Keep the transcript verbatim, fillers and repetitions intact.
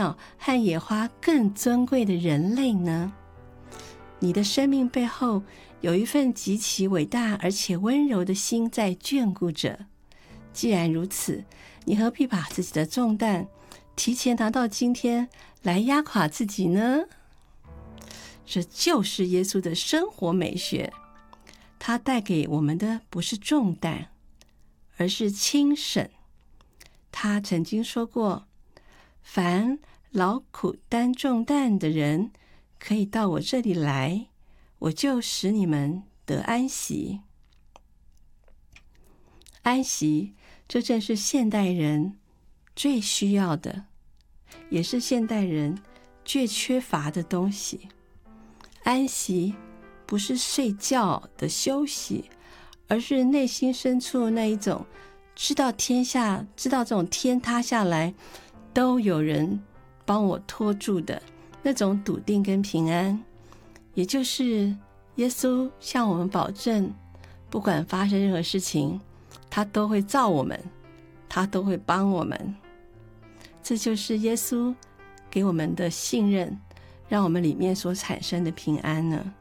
鸟和野花更尊贵的人类呢？你的生命背后有一份极其伟大而且温柔的心在眷顾着。既然如此，你何必把自己的重担提前拿到今天来压垮自己呢？这就是耶稣的生活美学，他带给我们的不是重担，而是轻省。他曾经说过，凡劳苦担重担的人，可以到我这里来，我就使你们得安息。安息，这正是现代人最需要的，也是现代人最缺乏的东西。安息不是睡觉的休息，而是内心深处那一种知道天下，知道这种天塌下来都有人帮我托住的那种笃定跟平安。也就是耶稣向我们保证，不管发生任何事情，他都会造我们，他都会帮我们。这就是耶稣给我们的信任，让我们里面所产生的平安呢。